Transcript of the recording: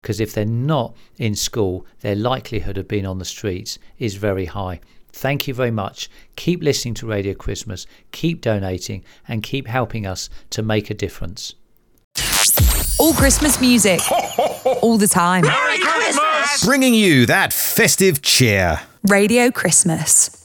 because if they're not in school, their likelihood of being on the streets is very high. Thank you very much. Keep listening to Radio Christmas, keep donating, and keep helping us to make a difference. All Christmas music, all the time. Merry Christmas! Bringing you that festive cheer. Radio Christmas.